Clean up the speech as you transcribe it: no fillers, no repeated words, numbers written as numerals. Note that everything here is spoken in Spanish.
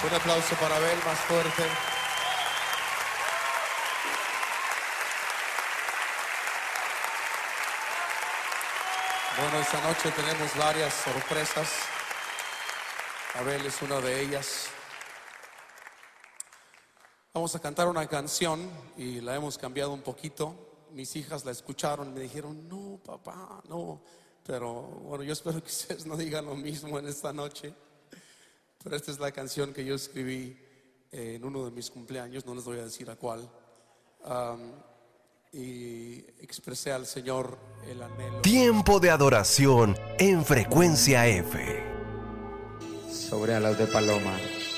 Un aplauso para Abel, más fuerte. Bueno, esta noche tenemos varias sorpresas. Abel es una de ellas. Vamos a cantar una canción y la hemos cambiado un poquito. Mis hijas la escucharon y me dijeron, no, papá, no. Pero bueno, yo espero que ustedes no digan lo mismo en esta noche. Pero esta es la canción que yo escribí en uno de mis cumpleaños, no les voy a decir a cuál. Y expresé al Señor el anhelo. Tiempo de adoración en Frecuencia F. Sobre alas de paloma.